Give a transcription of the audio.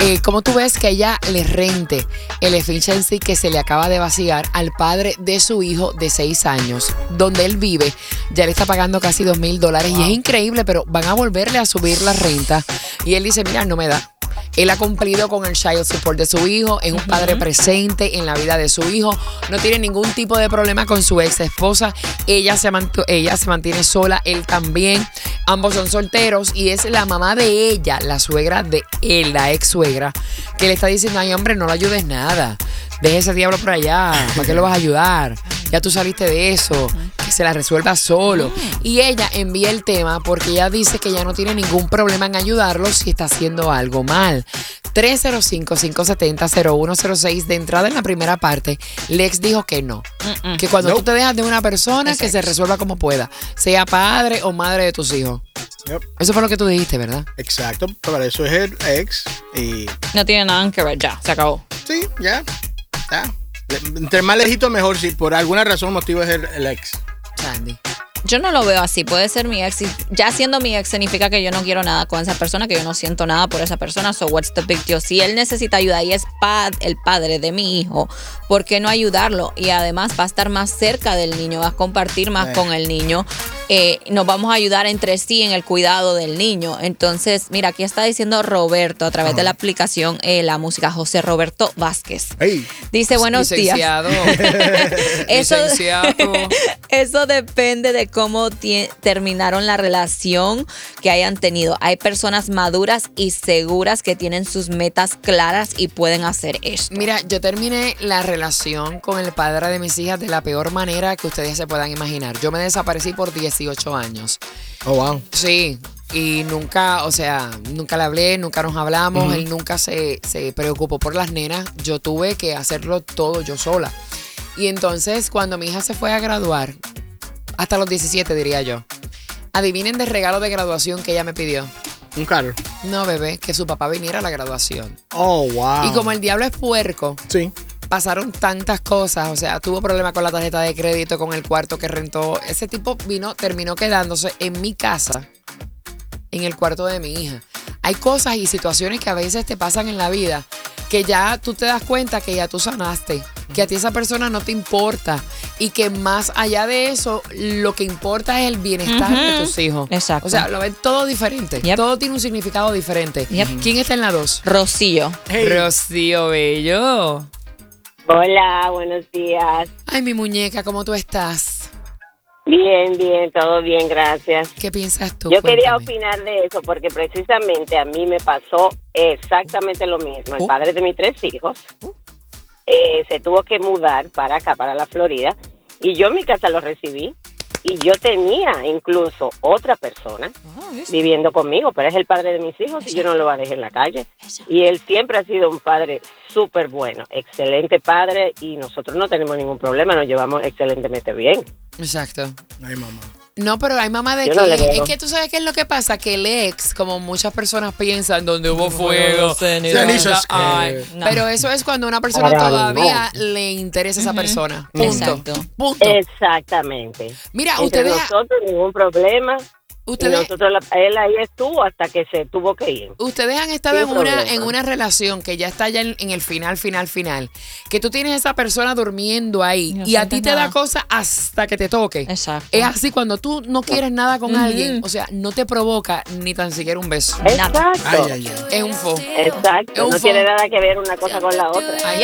¿cómo tú ves que ella le rente el efficiency que se le acaba de vaciar al padre de su hijo de 6 años, donde él vive? Ya le está pagando casi $2,000 y es increíble, pero van a volverle a subir la renta. Y él dice, mira, no me da. Él ha cumplido con el child support de su hijo, es un padre presente en la vida de su hijo, no tiene ningún tipo de problema con su ex esposa, ella se mantiene sola, él también, ambos son solteros y es la mamá de ella, la suegra de él, la ex suegra, que le está diciendo, ay hombre, no le ayudes nada, deje ese diablo por allá, ¿para qué lo vas a ayudar? Ya tú saliste de eso, que se la resuelva solo. Y ella envía el tema porque ella dice que ya no tiene ningún problema en ayudarlo si está haciendo algo mal. 305-570-0106. De entrada en la primera parte, Lex dijo que no. Que cuando tú te dejas de una persona, que se resuelva como pueda, sea padre o madre de tus hijos. Eso fue lo que tú dijiste, ¿verdad? Exacto, para eso es el ex y... No tiene nada que ver, ya, se acabó. Sí, ya. Entre más lejito mejor, si por alguna razón motivo es el ex. Sandy. Yo no lo veo así, puede ser mi ex. Y ya siendo mi ex significa que yo no quiero nada con esa persona, que yo no siento nada por esa persona. So what's the big deal? Si él necesita ayuda y es el padre de mi hijo, ¿por qué no ayudarlo? Y además va a estar más cerca del niño, va a compartir más con el niño. Nos vamos a ayudar entre sí en el cuidado del niño. Entonces, mira, aquí está diciendo Roberto a través de la aplicación La Música, José Roberto Vázquez. Hey. Dice, buenos Licenciado. días. Licenciado. Eso depende de cómo terminaron la relación que hayan tenido. Hay personas maduras y seguras que tienen sus metas claras y pueden hacer esto. Mira, yo terminé la relación con el padre de mis hijas de la peor manera que ustedes se puedan imaginar. Yo me desaparecí por 18 años. Oh, wow. Sí, y nunca le hablé, nunca nos hablamos, él nunca se preocupó por las nenas. Yo tuve que hacerlo todo yo sola. Y entonces, cuando mi hija se fue a graduar, hasta los 17 diría yo, adivinen de regalo de graduación que ella me pidió. Un carro. No, bebé, que su papá viniera a la graduación. Oh, wow. Y como el diablo es puerco, sí, pasaron tantas cosas, o sea, tuvo problemas con la tarjeta de crédito, con el cuarto que rentó. Ese tipo terminó quedándose en mi casa, en el cuarto de mi hija. Hay cosas y situaciones que a veces te pasan en la vida que ya tú te das cuenta que ya tú sanaste, que a ti esa persona no te importa y que más allá de eso, lo que importa es el bienestar de tus hijos. Exacto. O sea, lo ven todo diferente. Yep. Todo tiene un significado diferente. ¿Quién está en la 2? Rocío. Hey. Rocío Bello. Hola, buenos días. Ay, mi muñeca, ¿cómo tú estás? Bien, todo bien, gracias. ¿Qué piensas tú? Yo quería Cuéntame. opinar de eso porque precisamente a mí me pasó exactamente lo mismo. El padre de mis 3 hijos se tuvo que mudar para acá, para la Florida, y yo en mi casa lo recibí. Y yo tenía incluso otra persona viviendo conmigo, pero es el padre de mis hijos y yo no lo voy a dejar en la calle. Y él siempre ha sido un padre súper bueno, excelente padre, y nosotros no tenemos ningún problema, nos llevamos excelentemente bien. Exacto. Ay, mamá. No, pero hay mamá de Yo que no le veo. es que tú sabes qué es lo que pasa, que el ex, como muchas personas piensan, donde hubo fuego, cenizas. ay, No. pero eso es cuando a una persona Para todavía le interesa a esa persona. Punto. Exacto. Punto. Exactamente. Mira, Entre ustedes, nosotros ningún problema. Y ustedes, nosotros, él ahí estuvo hasta que se tuvo que ir. ustedes han estado Sin problema. en una relación que ya está ya en el final, que tú tienes esa persona durmiendo ahí No y a ti sientes te da nada. cosa hasta que te toque. Exacto. Es así cuando tú no quieres nada con alguien, o sea, no te provoca ni tan siquiera un beso. Exacto. Ay, ay, ay. Es un fo. Exacto. Es un No fo- tiene nada que ver una cosa con la otra. Ay,